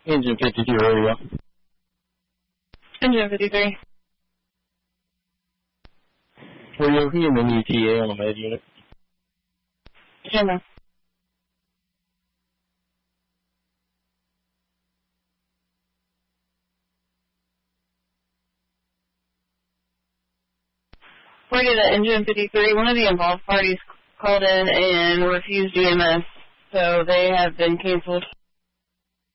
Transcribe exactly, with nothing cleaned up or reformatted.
Engine fifty-two, where you go? Engine fifty-three. Were you looking in the new T A on the med unit? Gemma. Forty to Engine fifty-three, one of the involved parties called in and refused E M S, so they have been canceled.